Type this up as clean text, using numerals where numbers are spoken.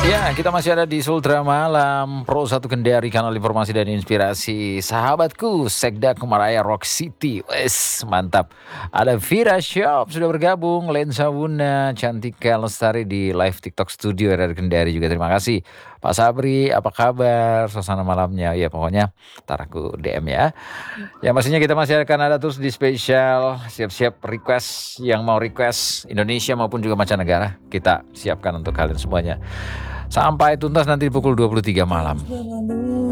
Ya, kita masih ada di Sultra Malam Pro 1 Kendari, kanal informasi dan inspirasi sahabatku, Sekda Kumaraya Rock City. Wes, mantap. Ada Vira Shop sudah bergabung, Lensa Wuna, Cantika Lestari di live TikTok studio dari Kendari juga. Terima kasih. Pak Sabri, apa kabar? Suasana malamnya. Ya, pokoknya ntar aku DM ya. Ya, pastinya kita masih akan ada terus di spesial, siap-siap request yang mau request Indonesia maupun juga mancanegara. Kita siapkan untuk kalian semuanya. Sampai tuntas nanti pukul 23 malam.